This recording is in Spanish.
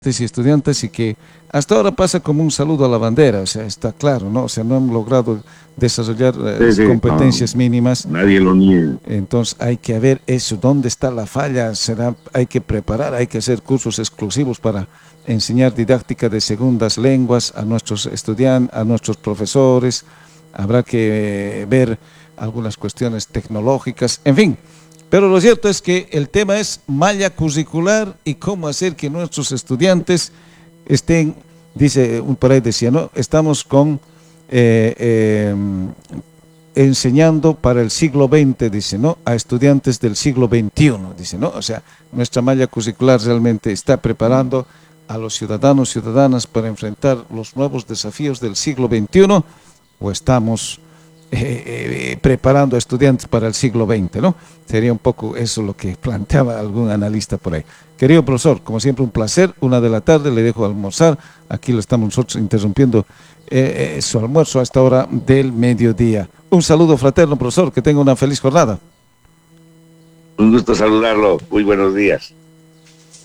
y estudiantes y que hasta ahora pasa como un saludo a la bandera, o sea, está claro, ¿no? O sea, no han logrado desarrollar Sí, sí, no, competencias mínimas. nadie lo niega. Entonces hay que ver eso, dónde está la falla, hay que preparar, hay que hacer cursos exclusivos para enseñar didáctica de segundas lenguas a nuestros estudiantes, a nuestros profesores. Habrá que ver algunas cuestiones tecnológicas, en fin. Pero lo cierto es que el tema es malla curricular y cómo hacer que nuestros estudiantes estén, dice, por ahí decía, ¿no? Estamos con eh, eh, enseñando para el siglo XX, dice, ¿no? A estudiantes del siglo XXI, dice, ¿no? O sea, nuestra malla curricular realmente está preparando a los ciudadanos y ciudadanas para enfrentar los nuevos desafíos del siglo XXI o estamos preparando a estudiantes para el siglo XX, ¿no? Sería un poco eso lo que planteaba algún analista por ahí. Querido profesor, como siempre un placer, 1 de la tarde, le dejo almorzar, aquí lo estamos nosotros interrumpiendo su almuerzo a esta hora del mediodía. Un saludo fraterno, profesor, que tenga una feliz jornada. Un gusto saludarlo. Muy buenos días.